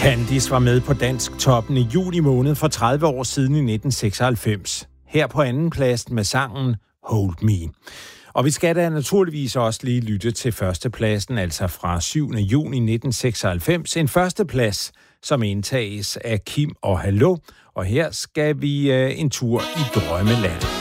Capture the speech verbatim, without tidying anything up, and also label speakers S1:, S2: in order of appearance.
S1: Candice var med på Dansk Toppen i juli måned for tredive år siden i nitten seksoghalvfems. Her på anden plads med sangen Hold Me. Og vi skal da naturligvis også lige lytte til førstepladsen, altså fra syvende juni nitten seksoghalvfems. En førsteplads, som indtages af Kim og Hallo. Og her skal vi uh, en tur i Drømmeland.